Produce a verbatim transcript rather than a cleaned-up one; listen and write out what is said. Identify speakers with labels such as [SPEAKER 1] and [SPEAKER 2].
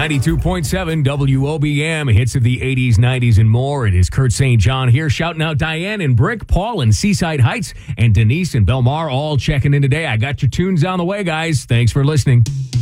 [SPEAKER 1] ninety-two point seven W O B M, hits of the eighties, nineties, and more. It is Kurt Saint John here, shouting out Diane in Brick, Paul in Seaside Heights, and Denise in Belmar, all checking in today. I got your tunes on the way, guys. Thanks for listening.